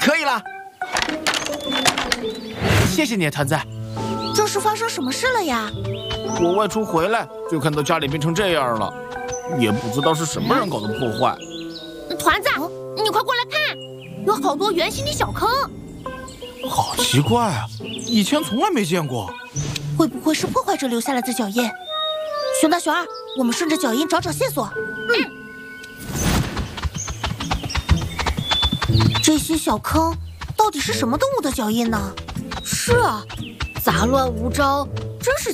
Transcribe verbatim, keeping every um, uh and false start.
可以了。谢谢你，团子。 这是发生什么事了呀？ 我外出回来就看到家里变成这样了，也不知道是什么人搞的破坏。 团子，你快过来看，有好多圆形的小坑。 好奇怪啊，以前从来没见过。 会不会是破坏者留下来的脚印？熊大、熊二，我们顺着脚印找找线索。嗯。这些小坑到底是什么动物的脚印呢？是啊，杂乱无章，真是